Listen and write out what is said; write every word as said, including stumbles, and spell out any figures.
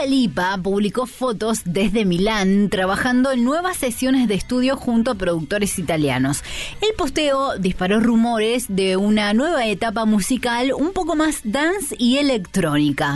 Dua Lipa publicó fotos desde Milán trabajando en nuevas sesiones de estudio junto a productores italianos. El posteo disparó rumores de una nueva etapa musical un poco más dance y electrónica.